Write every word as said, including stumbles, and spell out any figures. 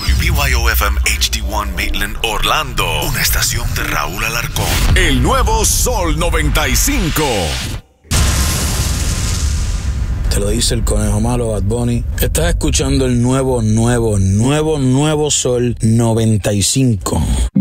W B Y O F M H D uno Maitland, Orlando. Una estación de Raúl Alarcón. El nuevo Sol noventa y cinco. Te lo dice el conejo malo, Bad Bunny. Estás escuchando el nuevo, nuevo, nuevo, nuevo Sol noventa y cinco.